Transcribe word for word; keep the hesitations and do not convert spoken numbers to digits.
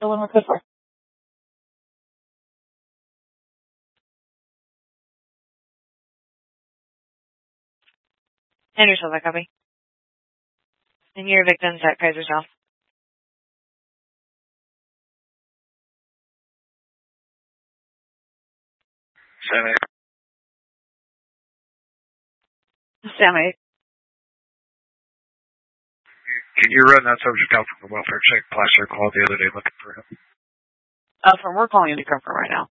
The one we're good for. And yourself, I copy. And your victims at Kaiser South. Sammy. Sammy. Can you run that subject out from the welfare check? Placer called the other day looking for him. Uh, from we're calling into Comfort right now.